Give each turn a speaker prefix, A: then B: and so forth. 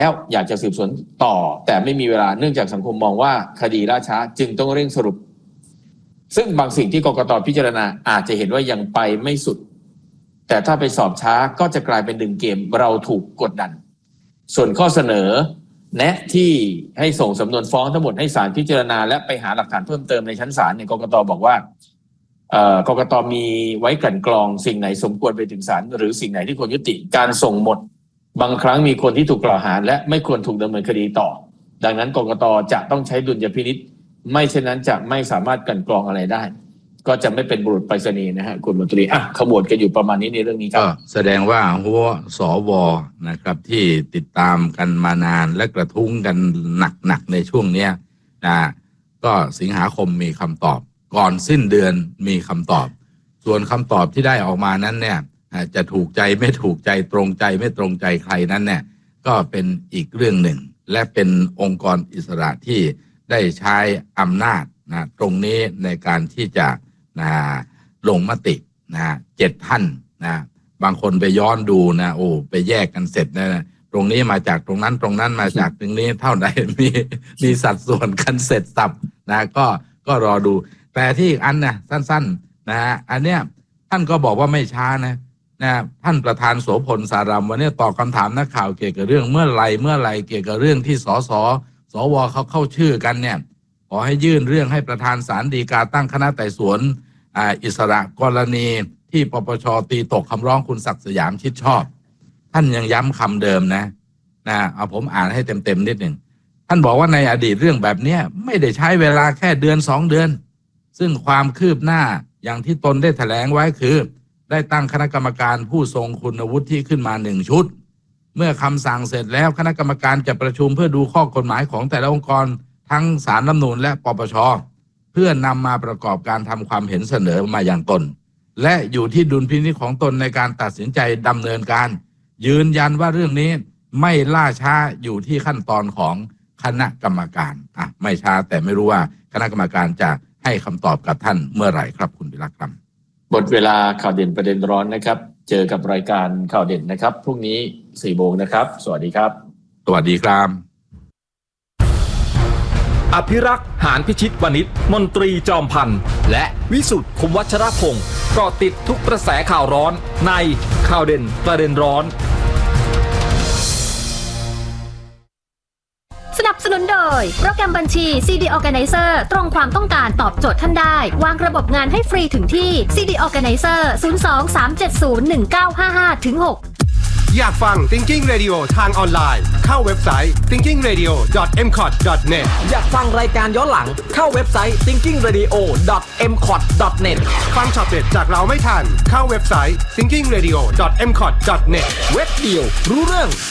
A: แล้วอยากจะสืบสวนต่อแต่ไม่มีเวลาเนื่องจากสังคมมองว่าคดีล่าช้าจึงต้องเร่งสรุปซึ่งบางสิ่งที่กกต.พิจารณาอาจจะเห็นว่ายังไปไม่สุดแต่ถ้าไปสอบช้าก็จะกลายเป็นดึงเกมเราถูกกดดันส่วนข้อเสนอแนะที่ให้ส่งสำนวนฟ้องทั้งหมดให้ศาลพิจารณาและไปหาหลักฐานเพิ่มเติมในชั้นศาลเนี่ยกกต.บอกว่ากกต.มีไว้กลั่นกรองสิ่งไหนสมควรไปถึงศาลหรือสิ่งไหนที่ควรยุติการส่งหมดบางครั้งมีคนที่ถูกกล่าวหาและไม่ควรถูกดำเนินคดีต่อดังนั้นกกต.จะต้องใช้ดุลยพินิจไม่เช่นนั้นจะไม่สามารถกลั่นกรองอะไรได้ก็จะไม่เป็นบุรุษไปรษณีย์นะฮะคุณมนตรีขบวนกันอยู่ประมาณนี้ในเรื่องนี้ครับ
B: ก็แสดงว่าหัวสวนะครับที่ติดตามกันมานานและกระทุ้งกันหนักในช่วงนี้นะก็สิงหาคมมีคำตอบก่อนสิ้นเดือนมีคำตอบส่วนคำตอบที่ได้ออกมานั้นเนี่ยจะถูกใจไม่ถูกใจตรงใจไม่ตรงใจใครนั้นเนี่ยก็เป็นอีกเรื่องหนึ่งและเป็นองค์กรอิสระที่ได้ใช้อำนาจนะตรงนี้ในการที่จะลงมติ7 ท่านนะบางคนไปย้อนดูนะไปแยกกันเสร็จนะตรงนี้มาจากตรงนั้นตรงนั้นมาจากตรงนี้เท่าไหร่มีสัดส่วนกันเสร็จสับนะก็รอดูแต่ที่อีกอันนะสั้นๆนะอันเนี้ยท่านก็บอกว่าไม่ช้านะท่านประธานโสพลสารัมวันนี้ตอบคำถามนักข่าวเกี่ยวกับเรื่องเมื่อไหร่เกี่ยวกับเรื่องที่สวเขาเข้าชื่อกันเนี่ยขอให้ยื่นเรื่องให้ประธานศาลฎีกาตั้งคณะไต่สวนอิสระกรณีที่ปปช.ตีตกคำร้องคุณศักดิ์สยามชิดชอบท่านยังย้ำคำเดิมนะเอาผมอ่านให้เต็มนิดหนึ่งท่านบอกว่าในอดีตเรื่องแบบนี้ไม่ได้ใช้เวลาแค่เดือน2 เดือนซึ่งความคืบหน้าอย่างที่ตนได้แถลงไว้คือได้ตั้งคณะกรรมการผู้ทรงคุณวุฒิขึ้นมา1 ชุดเมื่อคำสั่งเสร็จแล้วคณะกรรมการจะประชุมเพื่อดูข้อกฎหมายของแต่ละองค์กรทั้งศาลรัฐธรรมนูญและปปช.เพื่อนำมาประกอบการทำความเห็นเสนอมาอย่างตนและอยู่ที่ดุลพินิจของตนในการตัดสินใจดำเนินการยืนยันว่าเรื่องนี้ไม่ล่าช้าอยู่ที่ขั้นตอนของคณะกรรมการไม่ช้าแต่ไม่รู้ว่าคณะกรรมการจะให้คำตอบกับท่านเมื่อไหร่ครับคุณวิรักษ์ครับ
A: หมดเวลาข่าวเด่นประเด็นร้อนนะครับเจอกับรายการข่าวเด่นนะครับพรุ่งนี้ 4 โมงนะครับสวัสดีครับ
B: สวัสดีครับ
C: อภิรักษ์หานพิชิตวณิชมนตรีจอมพันธ์และวิสุทธิ์คุมวัชรพงศ์เกาะติดทุกกระแสข่าวร้อนในข่าวเด่นประเด็นร้อน
D: สนับสนุนโดยโปรแกรมบัญชี CD Organizer ตรงความต้องการตอบโจทย์ท่านได้วางระบบงานให้ฟรีถึงที่ CD Organizer 02-370-1955-6
E: อยากฟัง Thinking Radio ทางออนไลน์เข้าเว็บไซต์ thinkingradio.mcot.net
C: อยากฟังรายการย้อนหลังเข้าเว็บไซต์ thinkingradio.mcot.net
E: ฟังช็อตเด็ดจากเราไม่ทันเข้าเว็บไซต์ thinkingradio.mcot.net
C: เว็บเดียวรู้เรื่อง